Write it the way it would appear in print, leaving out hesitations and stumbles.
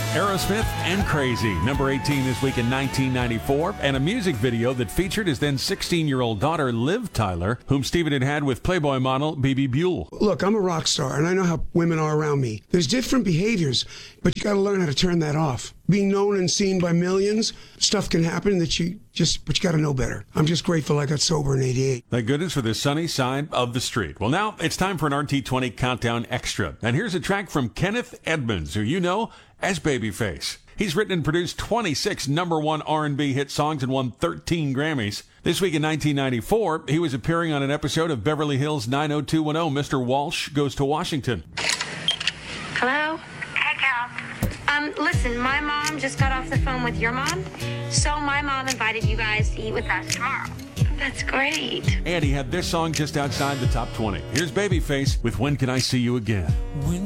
Aerosmith and Crazy, number 18 this week in 1994, and a music video that featured his then 16-year-old daughter, Liv Tyler, whom Stephen had had with Playboy model Bebe Buell. Look, I'm a rock star, and I know how women are around me. There's different behaviors, but you got to learn how to turn that off. Being known and seen by millions, stuff can happen but you got to know better. I'm just grateful I got sober in 88. Thank goodness for the sunny side of the street. Well, now it's time for an RT20 Countdown Extra. And here's a track from Kenneth Edmonds, who you know as Babyface. He's written and produced 26 number one R&B hit songs and won 13 Grammys. This week in 1994, he was appearing on an episode of Beverly Hills 90210, Mr. Walsh Goes to Washington. Hello? Hey, Carol. Listen, my mom just got off the phone with your mom, so my mom invited you guys to eat with us tomorrow. That's great. And he had this song just outside the top 20. Here's Babyface with When Can I See You Again? When